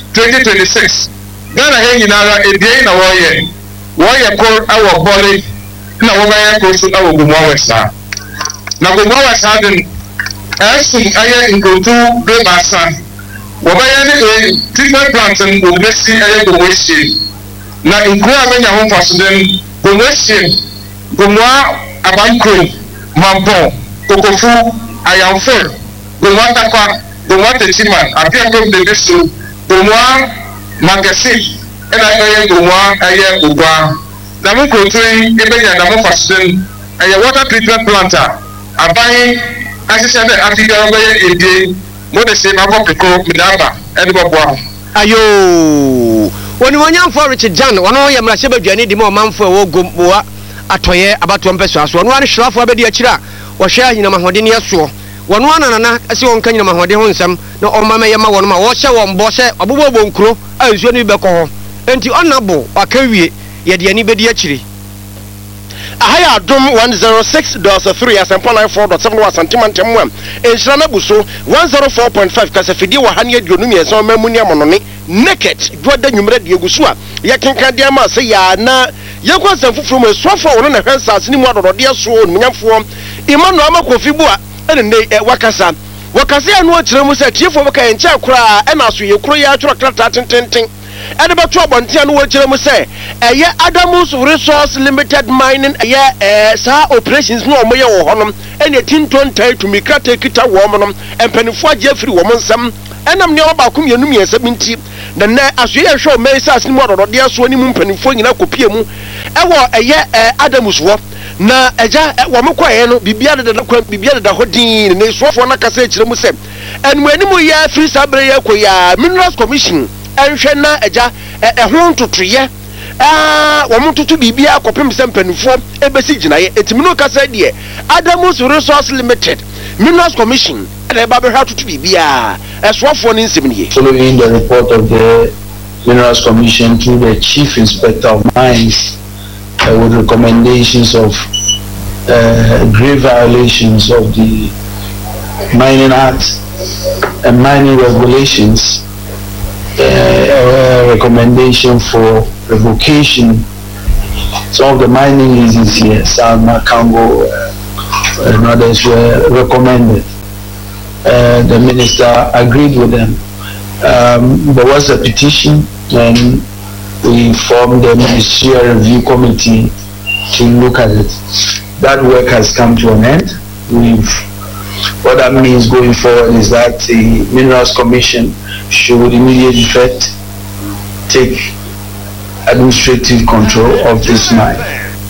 2026 Ghana he nyinara edie na woye kor awo bole na wo baye ko su awo gumwa wesa na gumwa wesa den asum aye ngontu be masa wo baye ne treatment plant ngo besi aye go weshi na nkwa amenya ho faso den go weshi gumwa abankro mampo kokofu ayamfor gumwa takwa gumwa techiman apia ko de besu gumwa magasi ena aye gumwa aye ugwa na mo kontri ebenya na mo fasten aye water treatment planter abai asese na afika obaye ede mo de se mabo peko midaba ene bobo ayo woni wonyamfo Richard Jan wono ye mrahye badwani di mo manfo e wo gomboa atoye abato mpeso aso wono an hwrafo abedi akira wo hwe ahina mahode ne aso wono anana ase won kanyina mahode ho nsam na omama ye ma wono ma wo hye won bo hye obobo nkuro ansuo ni beko ho enti onabo akawie yede ani bedi akiri ahaya adom 106.3 asempa 94.7 wasantimantem enhyira na buso 104.5 kasafidi wa hane aduonum yeso mamuni amonone naked dwoda nwumre de egusu a yekenka de ama se ya na yekwa fufuru mu sofo wono na hwensase ni mu adodode so onmunyamfo imanu amakofi bu a ene wakasa anu akire mu se tiefo beka enche akura ena aso yekuro ya atwura krata tententen ene beto abontia no wakire mu se eye Adamus Resource Limited Mining eye sa operations no omoye wo honom ene tinton tai to mikrata kita wo monom empanifo age afiri wo monsam enam ne oba kum yenum yesa binti na na aso ye hwe o mesas ni mu ododode aso ni mu mpanifo nyina kopie mu ewo eye Adamus wo na eja wo mekwaye no bibia de hodin ne sofo na kasa akire mu se enmu animu ya free sabre ya koya Minerals Commission enhwe na eja ho ntotoye wo mtoto bibia akopem se mpanifo ebesi ginaye etimi no kasa de Adamus Resource Limited Minerals Commission e ba be hwa toto bibia esofo ne nsemniye. Following the report of the Minerals Commission through the Chief Inspector of Mines with recommendations of grave violations of the Mining Act and mining regulations, recommendation for revocation. Some of the mining leases here, Salma, Kango, and others were recommended. The minister agreed with them. There was a petition and we formed a ministerial review committee to look at it. That work has come to an end. What that means going forward is that the Minerals Commission should with immediate effect take administrative control of this mine.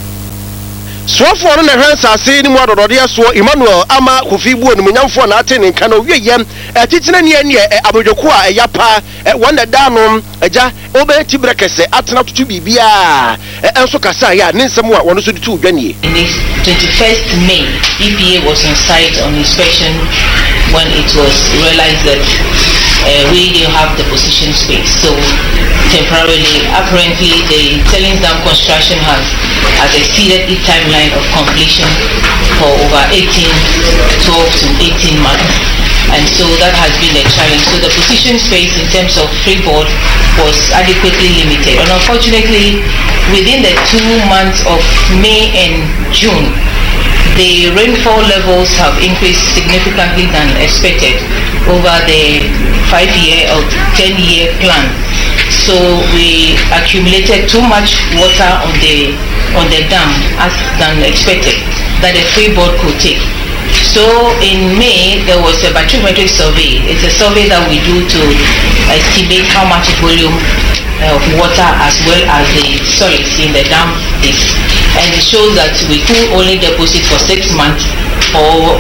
Swafo no na hwensa ase ni mu adodode aso Emmanuel ama Kofi bu onumunyamfo na ate ne nka na wieyem titina ne ane abodwoko a yapa wanda danom aja obeti brekese atena tutu bibia enso kasa ya ne nsem a wono so ditu dwanie. In this 21st May, EPA was on site on inspection when it was realized that we didn't have the position space. So temporarily, apparently the tailings dam construction has exceeded its timeline of completion for over 12 to 18 months. And so that has been a challenge. So the position space in terms of freeboard was adequately limited. And unfortunately, within the 2 months of May and June, the rainfall levels have increased significantly than expected over the 5-year or 10-year plan. So we accumulated too much water on the dam as than expected that a freeboard could take. So in May there was a bathymetric survey. It's a survey that we do to estimate how much volume of water as well as the solids in the dam is, and it shows that we could only deposit for 6 months or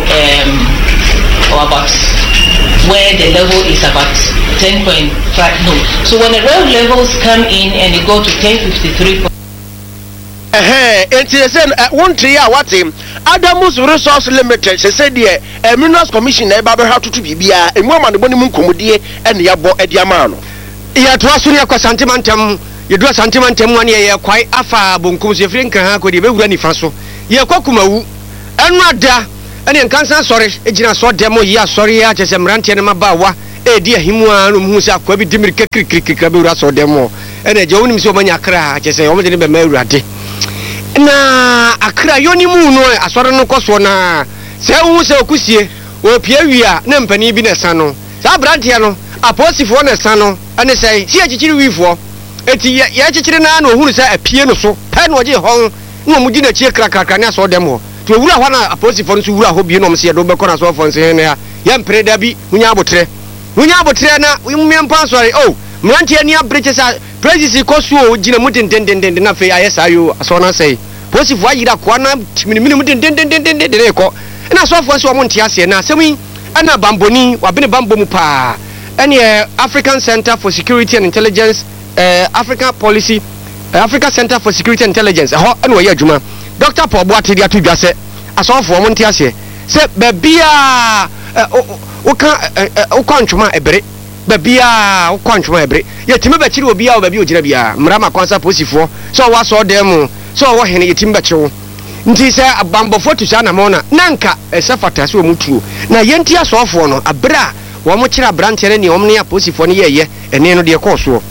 about where the level is about 10.5. No. So when the rail levels come in and they go to 1053. Enti one ya wati Adamus Resource Limited said the Minerals Commission e ba be ha tutu bibia emu ama ne boni mu nkomodie ene yabo ediamano ya to aso ne kwa santimantem yedu santimantem wane ye kwai afa bonkum se firi nkan ha ko de bewura nifa so ye kwakumawu enu ada ene nkansa sɔre egyina sɔ demo yi asɔre ya kyese mrantie ne mabawa di ahimu a no mu sa kwa bi dimiri kekirikirikira be wura sɔ demo ene je wonim se o manya kra kyese o mede ne be ma awurade na akra yoni mu no asɔre no kɔso na se wu se okusie o pie wia na mpani bi na sa no sa brantie no aposifo na sa no ene sei si achichiri wifo eti ya chichiri na na ohuru se apie no so pa na oje hon na mu di na chie krakrakra na sɔ demo to wura hɔ na aposifo no so wura hɔ bi no mse do be kɔ na sɔ fo nse ne ya mpre da bi hunya abotre na mmempa sorry oh mrantie ni abreche sa praise kosu o gina mutendendenden na fe ayesa yo aso na sei posifo ayira ko na timini mutendendenden de ko na so fo so mo ntia se na asemi ana bamboni wabene bambomu pa ene African Center for Security and Intelligence Africa Center for Security and Intelligence ho ene wo ye adwuma Dr. Paul Boate dia to dwa se aso fo mo ntia se bebia ukwantuma ebere babia ukwantuma ebere yetime bachiri obia o babia ogira bia mrama kwansa posifo so wa so dem so wo hene yetime bachiwo nti se abambofo to sha na mona nanka esafata se omutuo na yenti asofo no abra wo mo kira branche ne ni omne aposifo ne yeye ene no de koso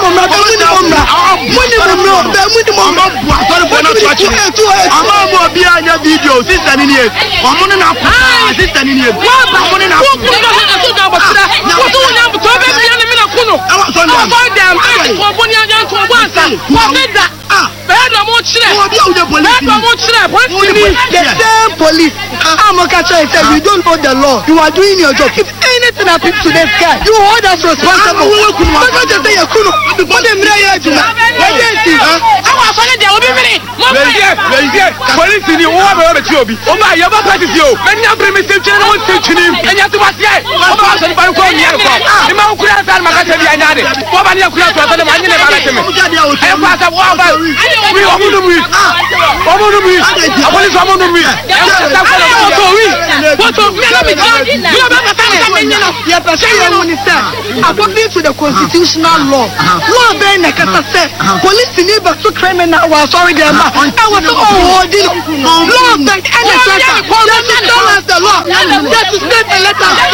police. You don't know the law. You are doing your job. If anything happens to this guy, you hold us responsible. Don't just say you couldn't. What the police in the over the Chobi. Oh, my, you're not practice you. Many of them is teaching and teaching him. And you have to watch it. Oh, my, son, by calling you. The Mount Kuras and Magazine. What about your class? What am I never let him? I pass a walk. We are going to be. I want to be. According to the constitutional law, then I can say police need to criminal was sorry there. I was holding law that the law. That is not a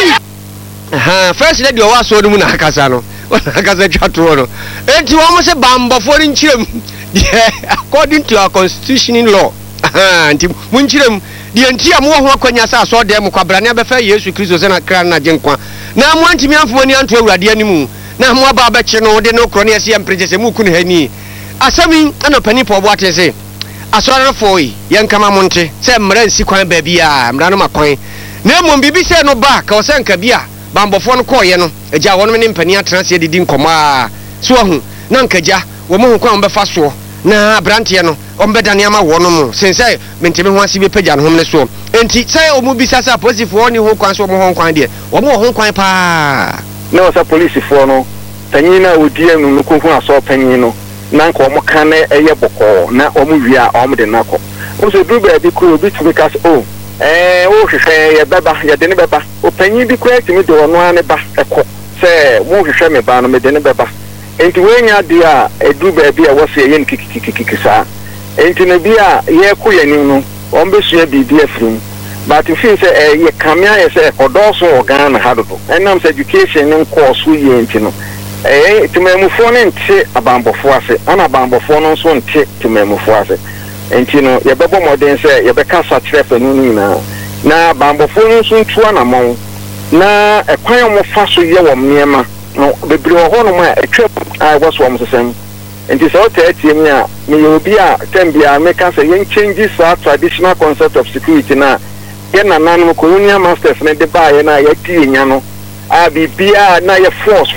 letter. First lady o waso no mu na akasa no akasa twatro no enti wo mo se bamba for nchirem according to our constitutional law enti mu nchirem de enti am wo ho akwanya sa so dem kwabrane abefa Yesu Kristo se na kra na genkwa na mo antimi amfo ni anto awurade animu na mo aba abeche no de no kro ne ase ampreje se mu kunu hani asami ana pani po Boate se asore foi yenkama monte se mra nsi kwan ba bia mra no makwan na mo bibi se no ba ka o se nka bia bambofo no koye no eja wono ne mpani atranse didi nkoma so hu na nkaja wo mo hu kwan befa so na brantie no ombedane ama wono mo sense menteme ho ase be pagya no hom ne so enti sai o mu bisa sa posifo ni ho kwan so mo ho kwan de wo mo ho kwan pa na wasa polisifo no tanyina odi anu no konku aso panyin no na nka omo kan na eye boko na omo wia omo de nako o so du ba bi ko bi tumi kas o o hwehwe ye beba ye de ne beba o panyin bi ko atimi de ono ane ba eko se mo hwehwe me ba no me de ne beba enti wenya dia edu ba bi a wo se ye nkikikikiki sa enti ne bia ye ko ye ni no ombe sua bibi afrim but if you say ye kamia ye say kodoso organ hadodo enam say education in course we ye enti no timemufo ne nte abambofo ase ana abambofo no so nte timemufo ase enti no ye bebo modern say ye be kasa trefe no nyina na abambofo no so ntua na mon na ekwan mo fa so ye wo niema no bebre ho no ma etwa I was one sesem enti so tetiem ya me obi a tembia me kasa ye changes our traditional concept of security na ye na nanu colonial masters ne de ba ye na ye tie nya no a bibia na ye force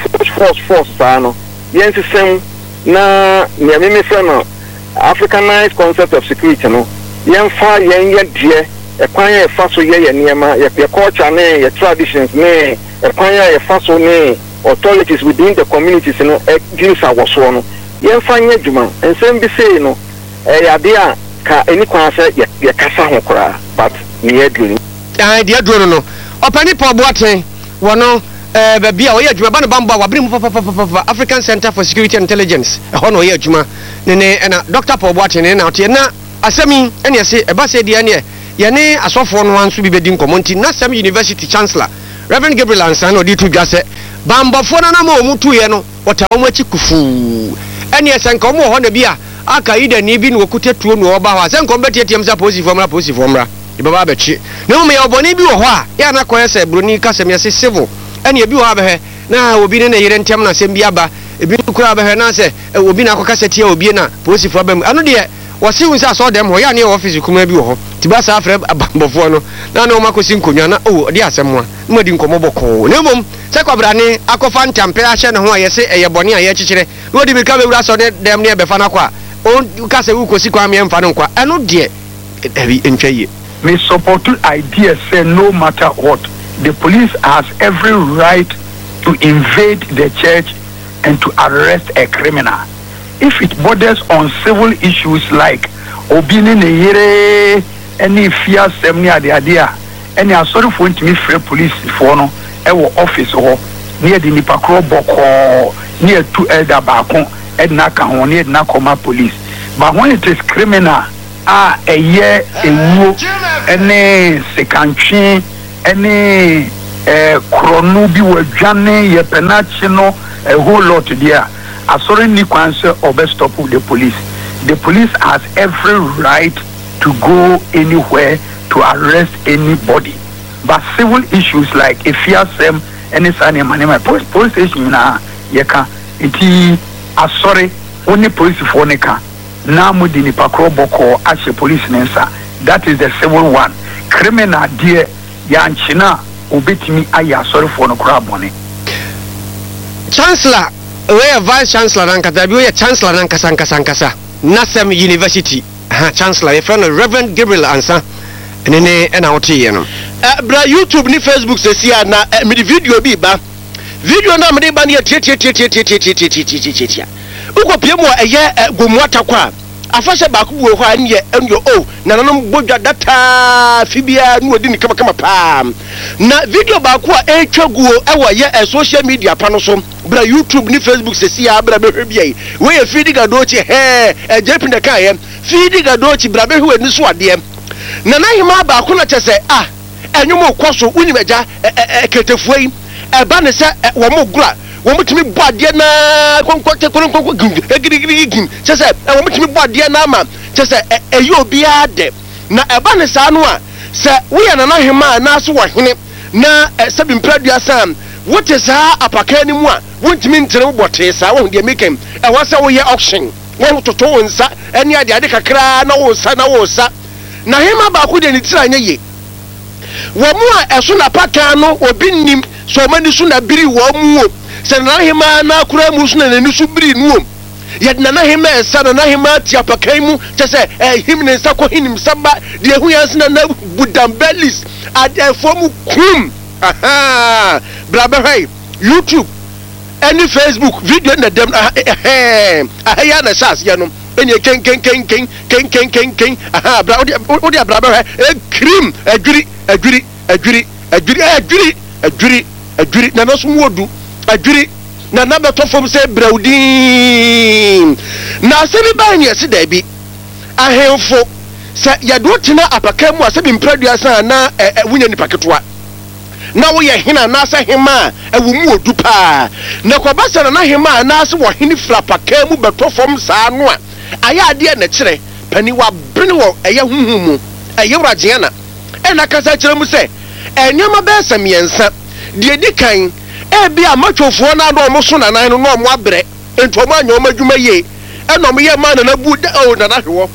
sa no ye nsem na me me friend no Africanized concept of security no ye fa ye de ekwan ye fa so ye niema ye culture ne ye traditions ne ekwan ye fa so ne authorities within the communities no gives our so no ye fa nya djuma ensem bi sei no ya de a ka eni kwan se ye kasa ho kora but ne ye duru de duru no opani Paul Boate wono bia o ye djuma ba no bamba wa brim fa African Center for Security and Intelligence ho no ye djuma ne na Dr. Paul Boate ne na o tie na asemi ene se e ba se dia ne yɛne asɔfoɔ no nso bi bɛdi nkɔmmɔ nti Nasem University Chancellor Reverend Gabriel Ansan na ɔde to dwa sɛ bambɔfoɔ no nam a ɔmu tuyɛ no wɔta wɔn akyi kufuu ɛne ɛsɛ nka ɔmo wɔ hɔ na bi a aka yi da ni bi na wɔkuta tuo na wɔba hɔ a sɛ nka ɔmo bɛtiatia m sɛ polisifoɔ mmra yɛbɛba abɛkye na mmom yɛ ɔbɔne bi wɔ hɔ a yɛ ana kɔyɛ sɛ buroni kasɛm yɛse civil ɛne ebi wɔ hɔ abɛhɛ na obi ne yere ntɛm na asɛm bi aba ebi kura abɛhɛ na sɛ obi na akɔka sɛ tia obi na polisifoɔ aba mu ano deɛ wɔse hu sɛ asɔ dɛm hɔ yɛ ne yɛ office kuma bi wɔ hɔ ti ba saa frɛ abambɔfoɔ no na ɔma kɔsi nkonnwa na ɔde asɛm ho a na madi nkɔmmɔ bɔkɔɔ na mmom sɛ kwabrane akɔfa ntampɛ ahyɛ ne ho a yɛse ɛyɛ bɔne a yɛkyekyerɛ na wɔde mirika bɛwura asɔ ne dɛm ne ɛbɛfa no akɔ a ɔka sɛ wokɔsi kwan meɛmfa no nkwa ɛno deɛ ntwa yie. Me support idea say no matter what, the police has every right to invade the church and to arrest a criminal. If it borders on civil issues like obini ne yere any fear semni ade any sorry for ntimi free police for no e wo office ho near the nipa kro boko near two elder baako edna ka ho near na koma police. But when it is criminal eye ewu ene sekantwe ene krono bi wadwane ye penachi no a whole lot there asori ni kwanse obe stop the police. The police has every right to go anywhere to arrest anybody, but civil issues like if you have them any sign my police station na yeka iti asori only police for neka na mudi ni pakro boko ashe police nensa. That is the civil one. Criminal dear yanchina obetimi aya sorry for no crabone. Chancellor we vice chancellor nankata bi we chancellor nankasa Nasem University chancellor your friend Reverend Gabriel Ansan ene na wote ye no bra YouTube ni Facebook se sia na me video bi ba video na me ba ne tie uko pie mo eye gomu atakwa afashe ba kubuo hɔ a ne enyo nananom bodwa data fibia no odi ni kama pa na video ba ko a etwa guo ɛwɔ ye social media pa no so bra YouTube ni Facebook se sia bra behwe biai we ye feed gadochi JP de kan ye feed gadochi bra behwe ni so ade na na hima ba ko na kyese enyomo kwoso unimagya ketefuai eba ne se wo mo gura wo mutimi boade na konkote gim kyese wo mutimi boade na ma kyese eyi obi ade na eba ne sa no a se wo ya na hima na so wo hene na sabi mpradua sam wote saa apaka ni mu a wontimi ntere bote saa wo de mekem wo se wo ye auction wo toto wonsa eni ade kakra na wo sa na hima ba ko de ni tira nya ye wo mu a eso na paka no obi nim so mani so na biri wo mu se na hima na kura mu so na ni so biri nuom yet na hima esa na hima ti apaka mu kyese him ne nsa ko hinim samba de hu yansa na budambelis adefo mu kum braba hey YouTube any Facebook video na dem ya na sas ya no eni ken bra odi braba hey cream adwiri na no so mu odu adwiri na beto fom se braudin na se bi ba ni ese da bi ahemfo se ya do tina apaka mu ase bi mpradua san na wunya nipa ketwa na wo ye hina na ase hima ewu mu odu pa na ko ba se na hima na ase wo hini frapaka mu beto fom saa no a aya ade na kire pani wa brene wo eye huhumu eye wraje na na kasa kire mu se enyama be samiensa de di kan bi amatwofo na do mo so na nan no mo abre ento mo anya mo adwuma ye no mo ye ma na bu na na hwo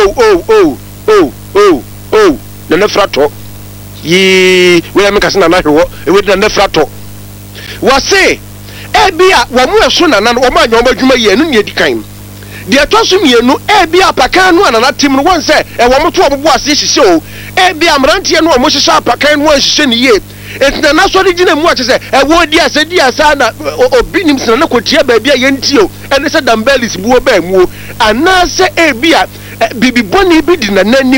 na na frato yi we me kase na na hwo we na frato wase bi a wo mo so na nan wo mo anya mo adwuma ye no ne di kan de atoso mienu bi apaka no na na tim no won se wo mo to wo bo ase hihye o bi amrantie no mo hihye apaka no hihye ne ye etina na so rigina mu akyese wo di asa na obinim sina na kotia ba bia ye ntio ene se dambelis buo ba mu ana se bi a bibi boni bi di na nanim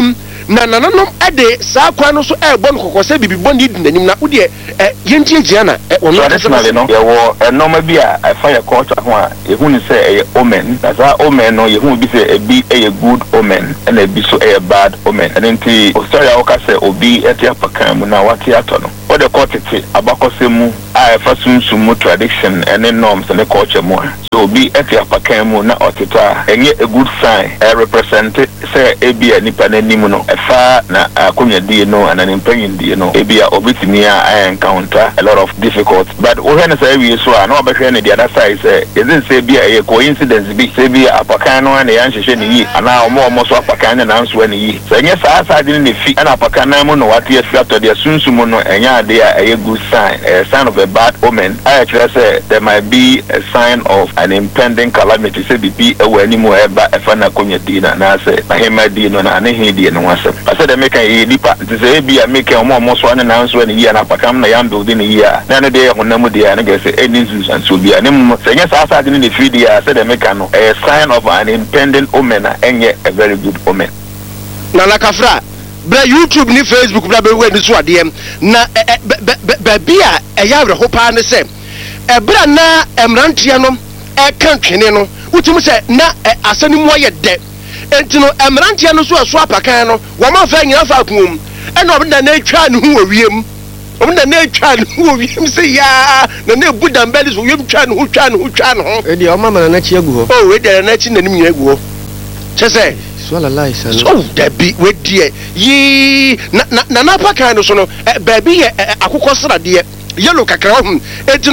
na nananom ade saa kwa no so ebo no kokose bibi boni di nanim na wode yentie giana wono traditionally no yewo enoma bi a afa ye culture ho a yehu ni say omen na za omen no yehu bi say ebi good omen and ebi so bad omen and nti osaya oka say obi etia pakan mu na wati ato no wode kotete abakosemu a afa sunsumu tradition and norms and culture mu so obi etia pakan mu na oteta enye a good sign represent say ebi anipa na nimu no efa na akonya die no and an impenyin die no ebi a obitimi a encounter a lot of difficult but when say we so na obehwe ne the other side say isn't say bi a coincidence bi say bi apakan no na yan hwehwe ne yi ana omo so apakan na nso ne yi so enye saa saa de ne fi ana apakan na mu no wate afia to de sunsumu no enya ade a good sign a sign of a bad omen I actually say there might be a sign of an impending calamity say bi ewani mu eba efa na konya di na say na hema di no na ne he di no wasem I said make a lipa say bi a make omo so na nso ne yi na apakan na yan build ne yi a na ne de honamu de na get say any news and so bi a ne mu say nya saa saa de ne fi di a say the make no a sign of an impending omen and a very good omen. Nana Kafra, bra YouTube ni Facebook bra be we ni so ade na ba bia eyawre hopa ne se bra na emrantia no kan twene no utim se na asani mu aye de enti no emrantia no so apakan no wo ma fa nyina fa akum ena obda na atwa ne hu owiem obda na atwa ne hu owiem se ya na na budan belis wo yem twa ne ho e di o ma na chi agu ho o we de na chi nanim nyina agu ho chese swala lai sana so that be we die yi na pakan no so no baby ye akukosra de yellow kakra ho etin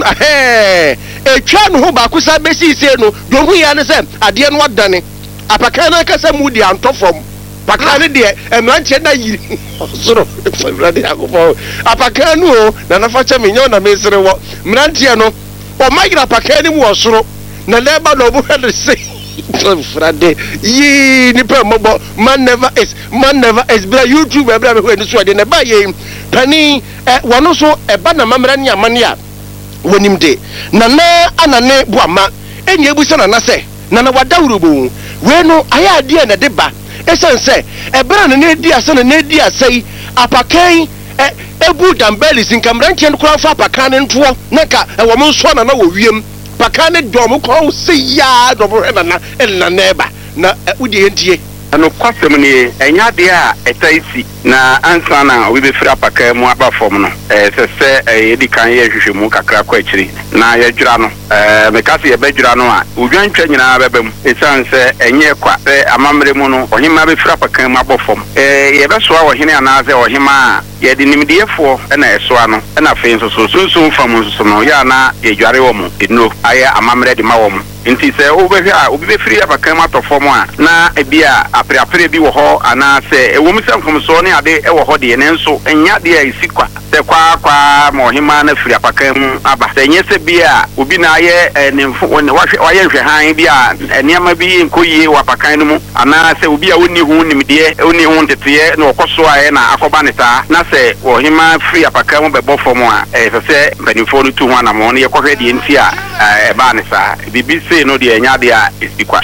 etwa no ho ba kusa besi se no do hu ya ne se ade no wadane apakan na kasa mu di antofom pakan de emranche na yiri soro brade akufo apakan no na facha menyo na mesere wo mranche no o magira pakan mu osoro na leba no bu hede se Friday, ye nipa mobo man never is bra YouTube bra me hwe so de na ba ye pani wono so eba na mamra nya mane a wonim de na anane buama enye ebusa na se na wadawrubo we no aya ade na de ba esense ebra na edi ase na edi asei apakan ebu dambeli sinkamra nchen kura fa apakan nto na ka wo mo so na wo wiem pakane dom ko se ya dobo na elna neba na udi entie ano kwasem ni enya de a etaisi na ansa na obi be fira paka mu aba fom no se edi kan ye hwehwemu kakra kwa akiri na ye dwura no me ka se ye be dwura no a odwantwa nyina bebem esan se enye kwa amamre mu no ohima be fira paka mu aba fom ye be so a ohine anaze ohima ye di nimdiefo na eso no na fe nso so fam nso no ya na ye dware wo mu eno aye amamre de ma wo mu nti se obehwe a obi be firi paka mu atofom a na ebia apre bi wo ho ana se ewom se mfom so ne ade e wo ho de ne nso enya de isikwa se kwa mohima na firi apakan mu aba se nye se bia obi na aye ne mfo waye hwe han bia eniama bi nkoyie wa apakan mu ana se obi a woni hu nimde oni hu ntete na okoso aye na akoba ne saa na se ohima firi apakan mu bebo fom a se mpanifo no tu hu na mo ne ye kohwe de nti a eba ne saa bibi se no de enya de a isikwa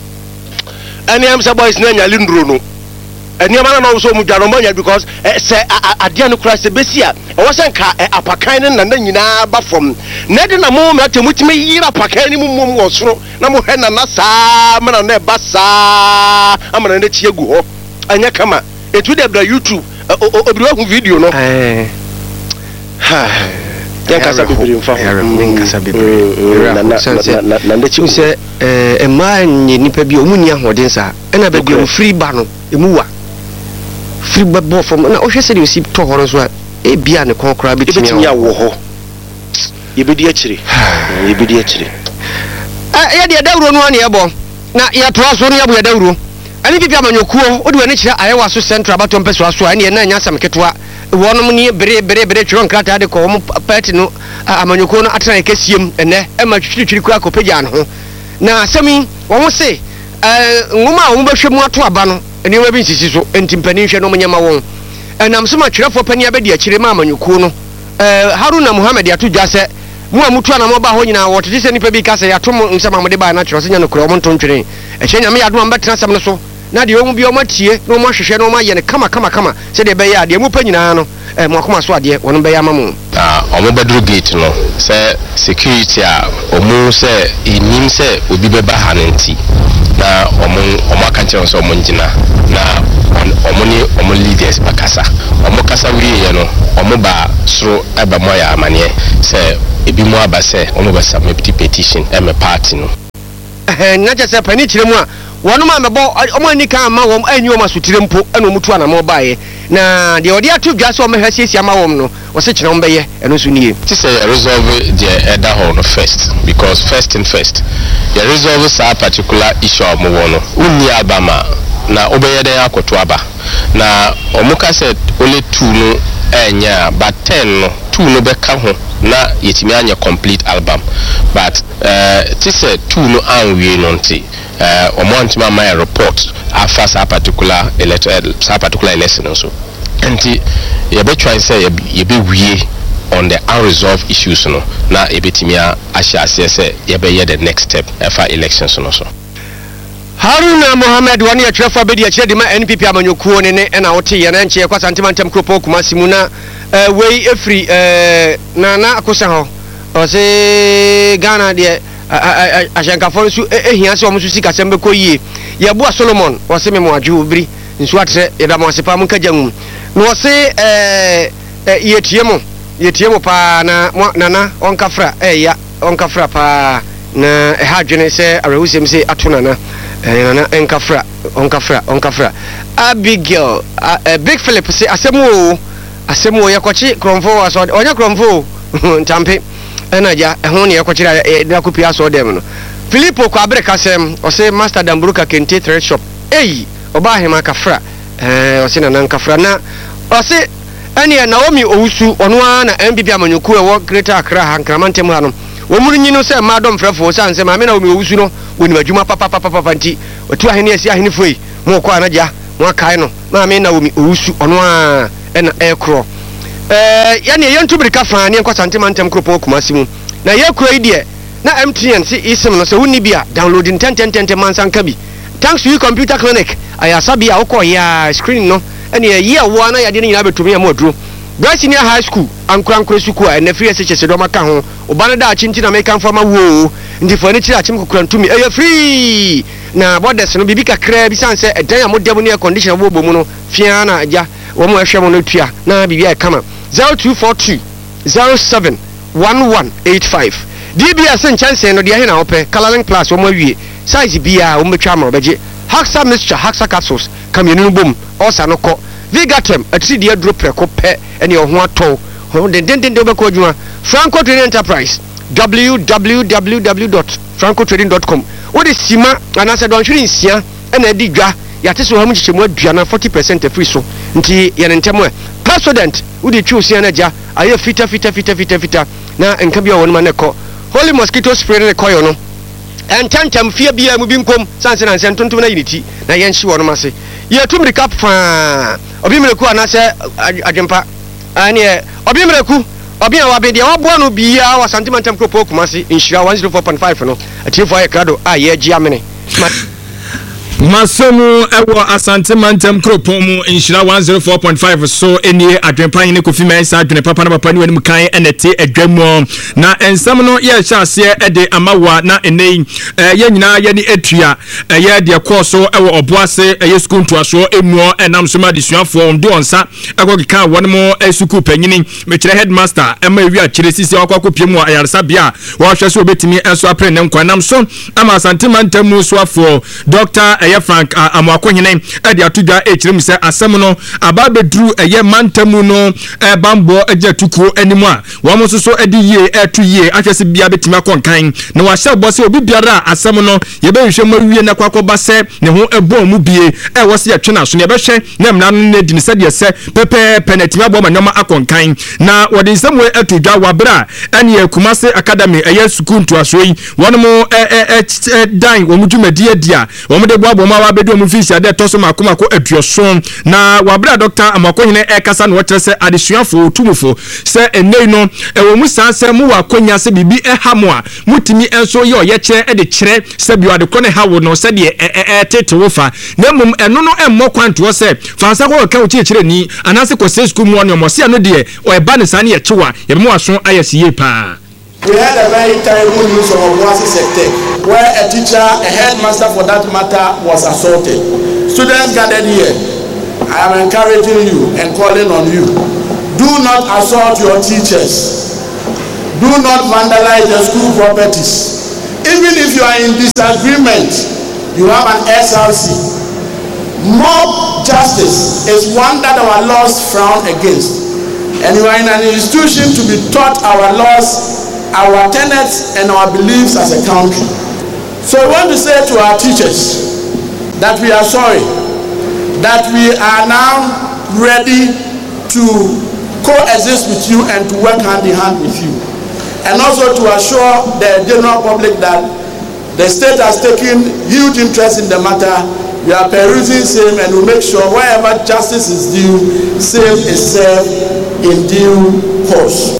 any am sa boys na nya lindro no any am na so mu dwano manya because say ade no kura se besia e wo senka apakan na nyina ba fom na de na mo ma temutime yira apakan ni mu osoro na mo hwe na saa mana na ba saa amana na tie gu ho anya kama etu de bra YouTube obiri wa video no ya kasa bibiri mfa kasa bibiri na ndechi se ema nyi nipa bi omu ni ahoden sa na ba bi free ba no emu wa free ba bo from na o hwe se de osi to horo so e bia ne konkora betimi ya wo ho yebedi akire ya de dawro no ane ebo na ya to aso no ya bo ya dawro ani pipi amanyokuo odi wani kira ayewa so central batom peso aso ani na nya sam ketwa wonom ni bere twon krata de ko mo party no amanyokuo no atena ekesiem ene e ma twitwiri kura ko pagya no na sami wo mo se nguma wo behwe mu ato aba no eni wa bi nsisi so entimpani hwe no mnyama won enam so ma twirefo pani abedi akire ma amanyokuo no Haruna Muhammad ya tudwa se mu amutu na mo ba ho nyina wo tete se nipa bi ka se ya to mo nsama mo de ba na twiro se nya no kura mo ntontwere e che nyame ya do ambetena sam no so na de omu bi o matie no mo hwehwe no mo aye ne kama se de be ya de mu pa nyina no mo akoma so ade wono be ya mamu omo bedru gate no se security a omu se enim se obi be ba hanenti na omo akanche so omo ngina na omo leaders bakasa omo kasa wiye no omo ba soro eba moya amane se ebi mo aba se omo ba submit petition me party no na je se pani kire mu a wono ma mebo omo ani kan ma wom anyi wom asutire mpo eno mutu ana mo baaye na de odi atu dwa so omo hwasiesie ama wom no wo se kire wom beye eno so nie ti say resolve the elder hall no first because first you resolve sa particular issue omo wono unni abama na obeye den akoto aba na omuka said only 2 no enya but 10 no 2 no be ka ho na yetimi anya complete album but ti said 2 no anwie no nti omontima my report after sa particular election so nti ye be try say ye be wie on the unresolved issues no na ebetimi ahia say ye be the next step for elections no so Haruna Mohammed wani ya trefa bedi ya chile di ma NPP amanyokuo nene ena oti ya nanchi ya kwa santimantem kropo kumasimuna wei efri na akusa ho ose Ghana die ashankafo nsu ehiase omusu sika sembe ko yie ya bua Solomon wase memo aju biri nsu atre yeda mo sepa mun kajam no wase yetiemo pa na onkafra ya onkafra pa na hadwene se arehusem se atonana na onkafra Abigail Big Philip se asemu yakochi kromfo aso onya kromfo ntampe enaja ehun ne yakochi na kopia aso dem no Philippo kwa abreka sem o se Master Damburuka Kente Trade Shop oba hema kafra o se na nkafra na o se ene Naomi Owusu ono na MPP amanyoku ewo Greater Accra Hankramantem ha no womuru nyino se madom frefo sanse ma me na Naomi Owusu no woni madwuma papa nti otu ahene asi ahene foi mo kwa anaja mo kai no ma me na Naomi Owusu ono ena ekro ya ne yentu birika fa ne nkwa santimantem kropo kumasimu na yekro ide na MTN si isim no se woni bia downloading 10 mansan kabi thanks to you computer clinic ayasabi a ukọ ya screen no ene ye wo na yade nyina betumi amodro Senior High School ankurankura suku a na free SHS do maka ho obana da achinti na make informa wo ndi fo ni chira achim kokurantumi eye free na borders no bibi kakra bi sanse edan amodem ne condition wo bomu no fia na aja wo mo ehwe mo no tua na bibi e kama 0242 07 1185 DBS chance no de he na ope coloring class wo mo awie size bia wo metwa ma obeje Haxa mixture Haxa capsules kamienu bom osa no ko Vigatem atri dia drop preko pe ene ho ato ho den obeko adwuma Franco Trading Enterprise www.francotrading.com wodi sima anase don hwiri nsia ena edi dwa yate so hamu chichemu aduana 40% free so nti ye ntemo president wodi twi na ja aye fita na enka bia wonu ma ne ko Holy Mosquito Spray ne koyo no entantam fie bia mu bi nkom sanse na nsen tontom na yiniti na ye nhye wonu mase ye tumri kap fa obi mreku anase adwempa ane obi mreku obi na wabe dia wabo no bia wa santimantem kropo kumase inshira 104.5 no atifo aye krado aye gi amene Masomu ewo asante mantem kropomu inshira 104.5 so eni adwempa yin kofi mensa adwene papa na papa ni wani mukan enete adwamo na ensam no ye hyase ede amawa na enei ye nyina ye ni etua ye de koso ewo oboase ye school ntoaso emuo enam so ma desuafo ndi onsa ekokika wonmo esuku panyini mekire headmaster ema wi akire sisi akwakopiemu ayarsa bia wo hwese obetimi enso apre ne nkwanam so ama asante mantem suafo Dr. Frank amwakohene ade atudwa ekirim se asem no aba bedru eye mantamu no bambo ejetukuo animu a wo mo so ade yie etu yie ahwese bia betimi akonkan na wa hye bo se obi biara asem no ye be hwe mawie na kwakoba se ne ho ebo mu bie wo se yetwe so ne be hwe na mna no ne di ne se de se pepe penetimi abo manyoma akonkan na wode nsamwe atudwa wabra ane Kumase Academy eye suku ntoaso yi wono mo dan wo mu dwumadi adia wo mo de bo club o ma wa bedu mu fi sia de to so makomako aduoso na wabra Dr. Amakohene ekasa no wotre se adesuafo tumufo se enei no ewo mu sanse mu wakonya se bibi ehamo a mutimi enso ye oye kire e de kire se bi wade kone hawo no se de tete wo fa na mum eno no emmo kwanto se fansa ko ka uchi kire ni anase ko se school mu ono mo se no de o eba ne sane ye chewa ye mu aso ayesiye pa. We had a very terrible news of Obuasi sector where a teacher, a headmaster for that matter, was assaulted. Students gathered here. I am encouraging you and calling on you. Do not assault your teachers. Do not vandalize the school properties. Even if you are in disagreement, you have an SRC. Mob justice is one that our laws frown against. And you are in an institution to be taught our laws, our tenets and our beliefs as a country. So I want to say to our teachers that we are sorry, that we are now ready to coexist with you and to work hand in hand with you. And also to assure the general public that the state has taken huge interest in the matter. We are perusing same and we make sure wherever justice is due, same is served in due course.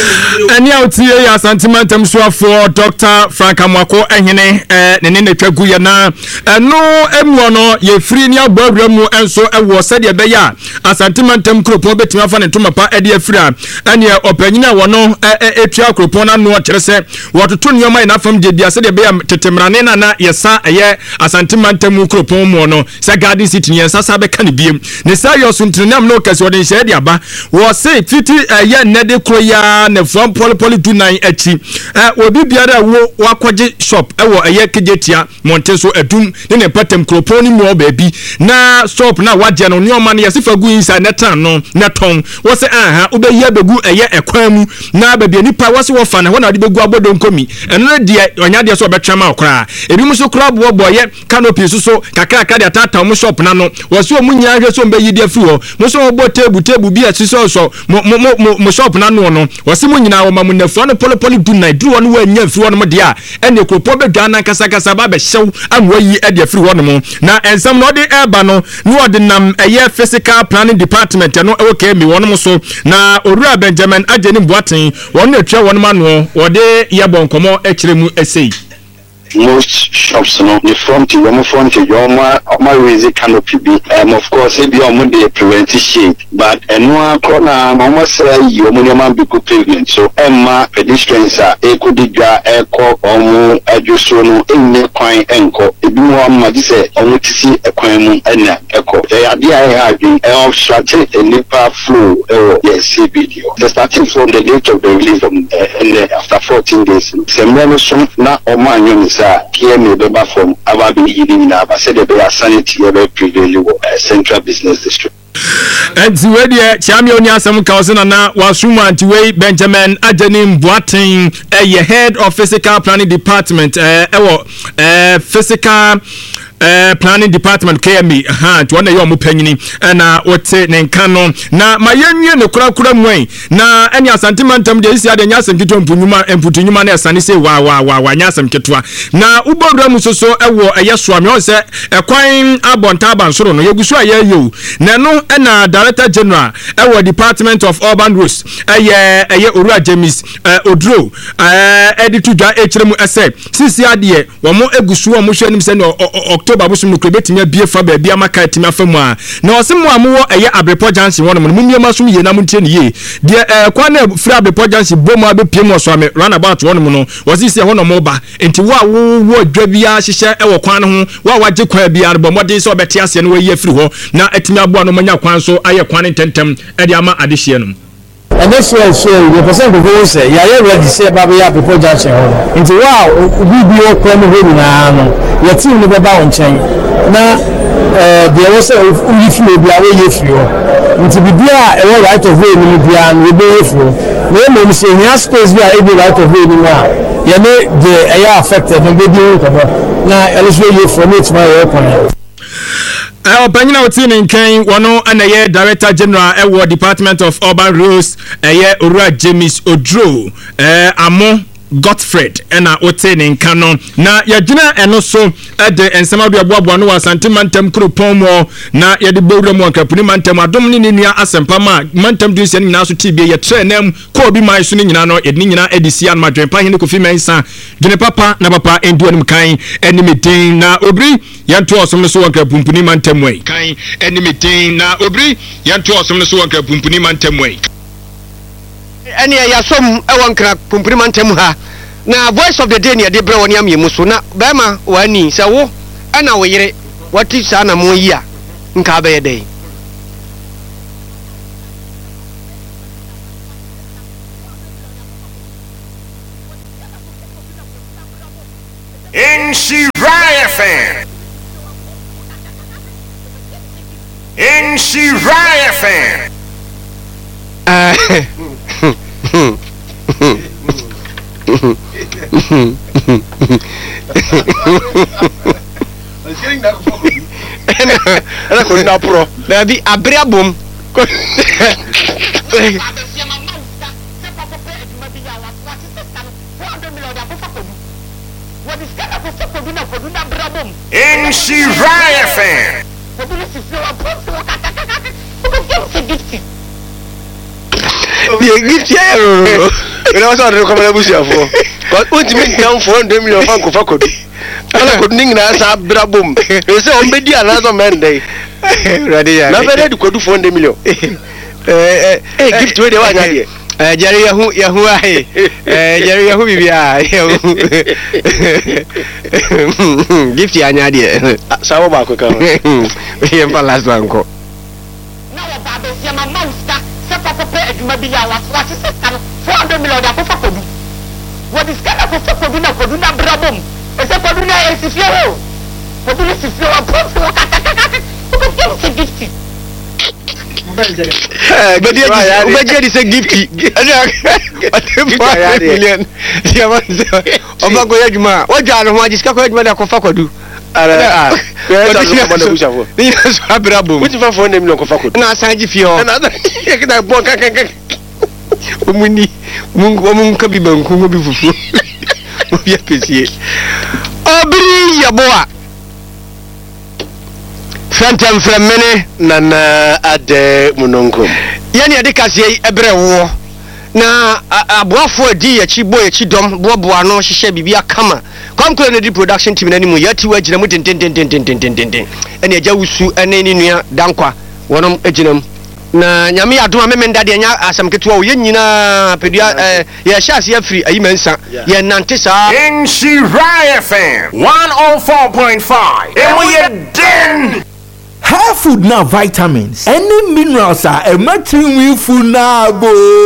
Any out here ya sentimentum so for Dr. Frank Amwako ehene ne twagu ye na no emu no ye free ni abawra mu enso ewo sade be ya asentimentum kropo betima fa ne ntoma ede afira ene opanyina wo no etwa kropo na no kire se wototo nyoma ina fam je bia sade be ya tetemrane na yesa eye asentimentum kropo mu no se garden city ni sasa be kan biem ne sa yo suntinam no kase odin she de aba wo se fiti ye nede kroya ne from poly do 9 echi obi biara wo wakwaje shop ewo eye kejetia monteso edum ne patem kropo ni mo baabi na shop na waje no nyoma ne yesifa gu insa netan no neton wo se aha obeyi abegu eye ekwan mu na baabi nipa wo se wo fa na ho na de begu abodo nkomi eno de onya de so betwama okra ebi mu so club wo boye canopy so kakaka de atata mu shop na no wo se omu nya hwe so mbeyi de afi ho mo so obo table bi asiso so mo shop na no wo se nyina wo mamunafo no poly do na dru won wa nya firi won de a ene kropo bedwa na kasa ba be hyew anwayi e de firi won mo na ensam no de eba no no de nam eye physical planning department no e okay mi won mo so na Owura Benjamin Ageni Boaten won na twa won ma no wo de ye bonkomo e kire mu esei. Most shops no the front your my raise canopy be of course it be on the prevent shade but no corner mama say you man be good pavement so emma pedestrians are ekodidwa eko omo adwoso no enne kwan enko ebi mo amma say omo tisi ekwan mu ena eko ya dia adwin obstruct a nipa flow yes video the starting from the date of the release after 14 days sembrano so na omanyo here me beba from ababi yidi na ba said the sanity ebe prevail central business district and we dey champion onya asem kausina na wasuma antiway Benjamin Ageni Boaten head of physical planning department physical planning department KME to one yo mupanyini na wote ne nkano na mayenwie ne kura mwen na eni asantimentam de isi ade nyasem kito mpunyuma na esane se wa nyasem kitwa na ubodra musoso ewo eyeso ame on se ekwan abonta abansoro no yegusu ayeyo na no na director general ewo department of urban roads eye Owura James Odro editudwa echiremu ese sisi ade wo mo egusu wo mo hwanim se no Babusu no klebetimi bie fa ba bia maka timi afamu a na osemu amuwo eye Abrepo Jansi wono mo miema so ye na muntie ne ye de kwa na free Abrepo Jansi bomu abepiem oso ame runabout wono mo no wasisi hono mo ba enti wo adwa bia hyehyɛ ewo kwan no ho waje kwa bia no bomode so obete ase no we ye free ho na etimi aboa no manya kwan so aye kwan tentem ede ama adehye no. And this way, so the percent of those say, yeah, ready to say about Abrepo Jansi. Into wow, we be all coming home now. Your team never bound chain. Now, there was a if you be away if you into be there a right of way in the and we be if you. No, we say, yes, space we are able right of way now. You know, the air affected and we do it. Now, at least we from it, my opinion. Opanyina wotini nkan wono anaye director general ewo department of urban roads Owura James Odro amo Godfred ɛna wote ne nka no na yɛgyina ɛno so ɛde nsɛm ado aboaboa no wɔ Asante Mantam kuropɔn mu na yɛde bowura mu Nkapuni Mantam adom ne ne nua asɛmpa ma Mantam du sɛn nyinaa so tibie yɛtrɛ nam kɔ obi mai so ne nyinaa no yɛde ne nyinaa edisi an madwen pa hene Kofi Mensa dwene papa na papa endu anim kan enimedin na obri yɛnto ɔsom no so wɔ Nkapuni Mantam wei kan enimedin na obri yɛnto ɔsom no so wɔ Nkapuni Mantam wei ɛne yɛasom ɛwɔ Nkapuni Mantam ha na voice of the day ne yɛde brɛ wɔ ne amyɛ so na bɛma wani sɛ wo ɛna wo yere wati saa na mo yi a nka bɛyɛ dɛ Inshiraya fan. Inshiraya fan. Ana ko na pro na bi abria bom Inshiraya fan. Ye gift here. Ina wasa ndo kama na busi afo. Ko ntimi ntam 400 million fan ko fa kodu. Ala kodu ninga sa abra bom. E se o mbedi ana so mende. Ready ya. Na bere di kodu 400 million. Gift we de wa nya de. Jerry yahu ahe. Jerry yahu bibia. Gift ya nya de. Sawo ba ko ka. Ye mpa last one ko. Na wa ba be se ma monster. Se papa pe aduma bi ya wa se se kan 400 million da ko fa kodu. What is kind of a kodu na brabom. E se kodu na e sifie ho. Kodu na sifie wa pop ko kaka. Ko ke gift. Ubejia di se gifti. Million. Oba ko yaduma. Waja no ho ajisika ko yaduma da ko fa kodu. Ara. Ni so abrabo. Wuti fa 400 million ko fa kodu. Na sanji fi ho. Na kita bo kaka. Omuni mun ka bi banku ngo bi fufu. Obi apesie. Obiri yaboa. Fantem fremene nana ade munonkom. Yani ade kase ebre wo. Na aboafo adi yachi boy yachi dom boaboa no hihye bibia kama. Kwamkolo ne di production team nani mu yati wagina mu den. Ene agya wusu ene ni nua dankwa wonom aginam. Na nyame adoma memenda de nya asam ketewa wo yenyina pedua ye hyase afiri ayi mansa ye nante saa Inshiraya fan 104.5 emo den. Hair food na vitamins. Any minerals are a matching food na bo.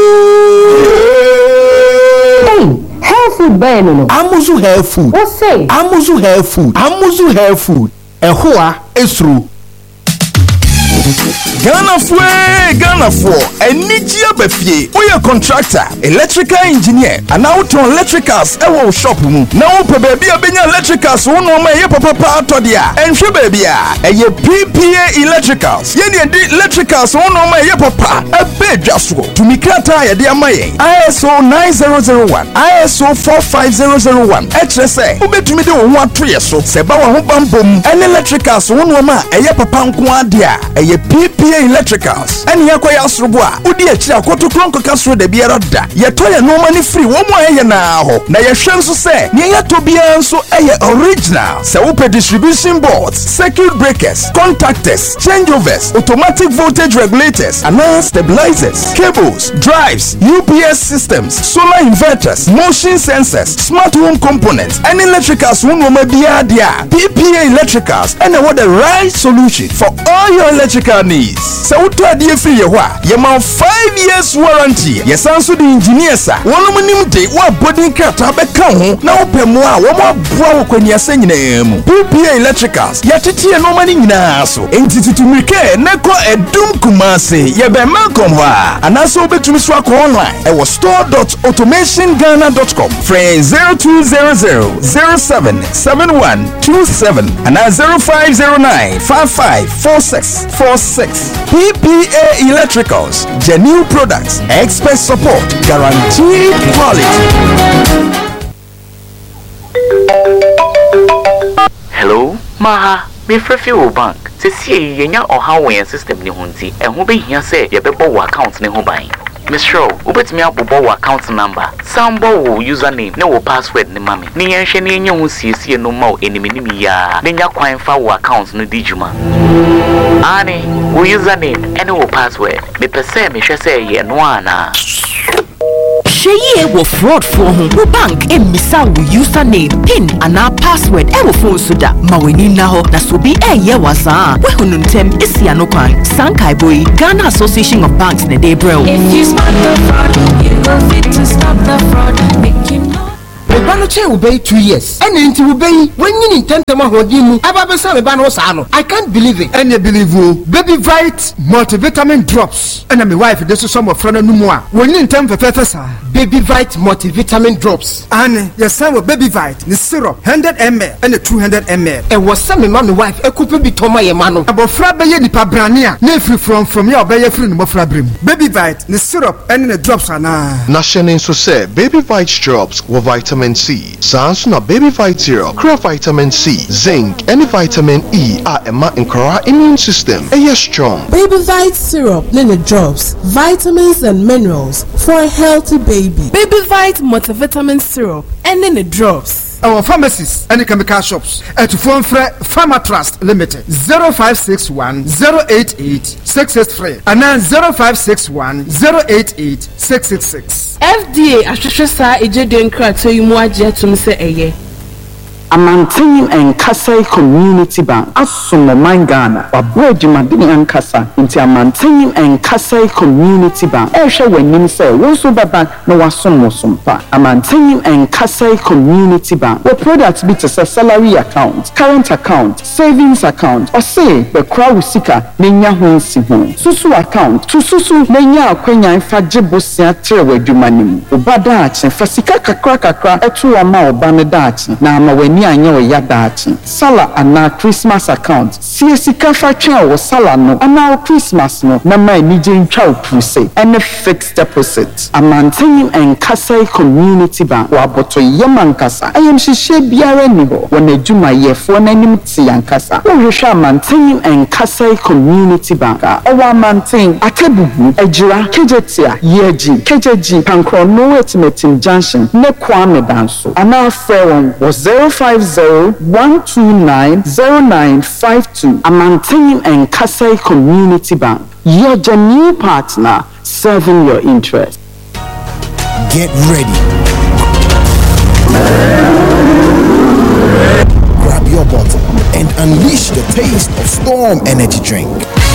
Hair food bẹ́ẹ̀ nínú. Amuzu hair food. Wọ́n sè. Amuzu hair food. Amuzu hair food. Ẹ̀hóa esuru. Ghana for Enijia Befie. We are contractor, electrical engineer, and out on electricals. Ewo shop mu. Now baby abenya electricals. One of my papa todia. And she baby a PPA electricals. Yeni di electricals. One of my papa a bed just go to mikata ya dia maye. ISO 9001, ISO 45001. HSA. Ubetumi de one 3 years so. Seba wa bambom. And electricals. One of my papa nkwa dia. PPA electricals and yakoya asroboa udi achi akoto kronko kasro de biara da yetoya no money free wo mo eye na ho na ye hwe nso se ne yato bia nso eye original se wo pe distribution boards, circuit breakers, contactors, changeovers, automatic voltage regulators and stabilizers, cables, drives, UPS systems, solar inverters, motion sensors, smart home components and electricals wo no ma bia dia PPA electricals and what the right solution for all your electrical needs. So what do you feel you are? You have 5 years warranty. Yes, answer the engineers. One minimum day, what body cat have a count now per more. One more brow when you're saying name. PPA electricals. Yatiti and no money now. So, entity to make Neko a doom kumase. Yebe Malcolm wa. And also be to Miss Rock online. I was store.automationghana.com. Friend 0200 077127 and 0509 554646. PPA Electricals, genuine products, expert support, guaranteed quality. ha me frefi wo bank se sie yenya oha wo system ni hunti e ho be hia se ye bebo wo account ni ho ban Mr. Ubetimi abobo wo account number sambo wo username ne wo password ni mame ni yenhwe ni yenye ho siesie no ma enimi ya ne nya kwan fa wo account no dijuma ani wo username ene wo password me pese me hwe se ye no ana Sheye wo fraud for home. Wo bank e misa wo username, pin and our password e wo phone so da. Ma weni na ho na so bi e ye wasa. We hunu ntem isi anokwan. Sankai boy Ghana Association of Banks ne dey brew. If you spot the fraud, you go fit to stop the fraud. Make him know. Che obey 2 years. And into obey when you intend to mahodimu. I can't believe it. And you believe Baby Vite multivitamin drops. And my wife, this is some of friend no more. When you intend for Professor Baby Vite multivitamin drops. And your son with Baby Vite, the syrup 100 ml and the 200 ml. And was some man wife a couple be Toma Yamano. About Frabaye di Pabrania, never from your Bayer friend Mofrabrim. Baby Vite, the syrup and the drops are now. National so say Baby Vite drops with vitamin C. Sans na Baby Vite syrup, clear vitamin C, zinc, and vitamin E are a incora immune system. A strong. Baby Vite syrup, Nene drops, vitamins and minerals for a healthy baby. Baby Vite multivitamin syrup and Nene drops. Our pharmacies and chemical shops at Phone Pharma Trust Limited 0561 088 663 and then 0561 088 666. FDA Ashwasa Ejeden Krato Yumuaje Tumse Eye. Amantin and Kasai Community Bank Asumo Mangana Wabreji Madini and Kasa into Amantin and Kasai Community Bank Esha when you say Wosu Baba no Wasumo Sumpa Amantin and Kasai Community Bank where products be to salary account, current account, savings account, or say the crowd seeker Nenya Hunsibu Susu account to Susu Nenya Quenya Fajibu Siatre Wedumanim Ubadach and Fasika Kakra Etu Ama Obanadachi Nama when anyo yadachi sala ana Christmas account siesika facha wo sala no ana Christmas no na ma nije ntwa opuse and fixed deposit Amantin and Kasai Community Bank wa boto yemankasa ayem hihye biara ni ho wona adwuma yefo na nim ti yankasa wo hwehwe Amantin and Kasai Community Bank owa Amantin Akebubu Ejira Kejetia Yeji Kejeji Pankrono Etimetim Junction ne Kwame Danso ana frewon was 0501290952 Amantin and Kasai Community Bank. You're the new partner serving your interest. Get ready. Grab your bottle and unleash the taste of Storm Energy Drink.